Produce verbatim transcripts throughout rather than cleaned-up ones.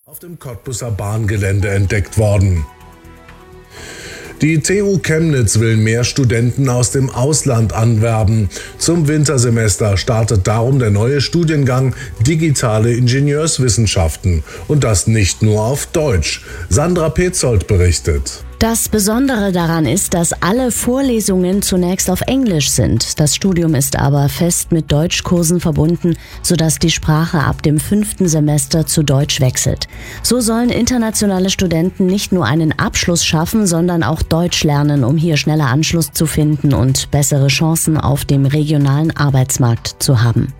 auf dem Cottbuser Bahngelände entdeckt worden. Die T U Chemnitz will mehr Studenten aus dem Ausland anwerben. Zum Wintersemester startet darum der neue Studiengang Digitale Ingenieurswissenschaften. Und das nicht nur auf Deutsch. Sandra Petzold berichtet. Das Besondere daran ist, dass alle Vorlesungen zunächst auf Englisch sind. Das Studium ist aber fest mit Deutschkursen verbunden, sodass die Sprache ab dem fünften Semester zu Deutsch wechselt. So sollen internationale Studenten nicht nur einen Abschluss schaffen, sondern auch Deutsch lernen, um hier schneller Anschluss zu finden und bessere Chancen auf dem regionalen Arbeitsmarkt zu haben.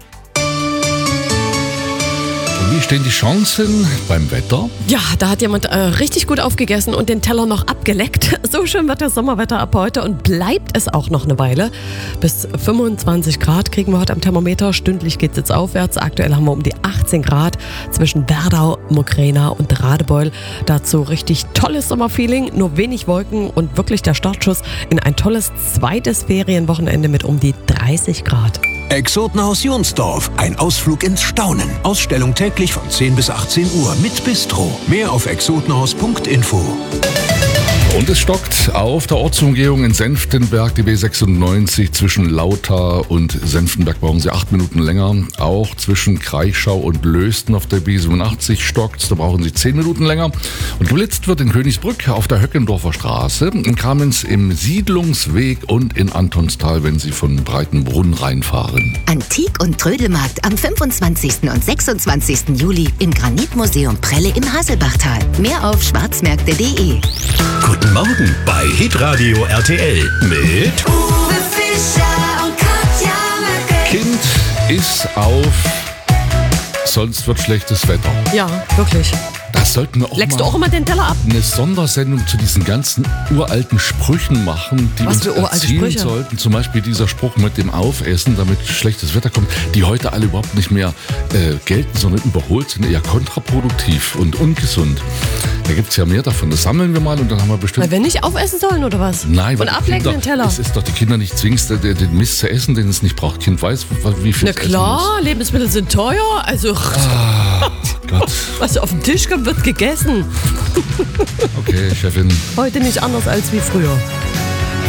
Wie stehen die Chancen beim Wetter? Ja, da hat jemand äh, richtig gut aufgegessen und den Teller noch abgeleckt. So schön wird das Sommerwetter ab heute und bleibt es auch noch eine Weile. Bis fünfundzwanzig Grad kriegen wir heute am Thermometer. Stündlich geht es jetzt aufwärts. Aktuell haben wir um die achtzehn Grad zwischen Werdau, Mogrena und Radebeul. Dazu richtig tolles Sommerfeeling, nur wenig Wolken und wirklich der Startschuss in ein tolles zweites Ferienwochenende mit um die dreißig Grad. Exotenhaus Jonsdorf, ein Ausflug ins Staunen. Ausstellung täglich von zehn bis achtzehn Uhr mit Bistro. Mehr auf exotenhaus punkt info. Und es stockt auf der Ortsumgehung in Senftenberg, die B sechsundneunzig zwischen Lauter und Senftenberg brauchen Sie acht Minuten länger. Auch zwischen Kraichschau und Lösten auf der B siebenundachtzig stockt's, da brauchen Sie zehn Minuten länger. Und geblitzt wird in Königsbrück auf der Höckendorfer Straße, in Kamenz im Siedlungsweg und in Antonstal, wenn Sie von Breitenbrunn reinfahren. Antik- und Trödelmarkt am fünfundzwanzigsten und sechsundzwanzigsten Juli im Granitmuseum Prelle im Haselbachtal. Mehr auf schwarzmärkte punkt de. Guten Morgen bei Hitradio R T L mit Uwe Fischer und Katja Möcke. Kind ist auf, sonst wird schlechtes Wetter. Ja, wirklich. Das sollten wir auch Leckst mal du auch immer den Teller ab? eine Sondersendung zu diesen ganzen uralten Sprüchen machen, die Was uns für uralte erzählen Sprüche? sollten. Zum Beispiel dieser Spruch mit dem Aufessen, damit schlechtes Wetter kommt, die heute alle überhaupt nicht mehr äh, gelten, sondern überholt sind, eher kontraproduktiv und ungesund. Da gibt es ja mehr davon. Das sammeln wir mal und dann haben wir bestimmt... Weil wir nicht aufessen sollen, oder was? Nein, weil Und die ablecken Kinder, den Teller. Es ist doch, die Kinder nicht zwingst, den, den Mist zu essen, den es nicht braucht. Kind weiß, wie viel Na es essen klar, Lebensmittel sind teuer, also muss. Gott. was auf den Tisch kommt, wird gegessen. Okay, Chefin. Heute nicht anders als wie früher.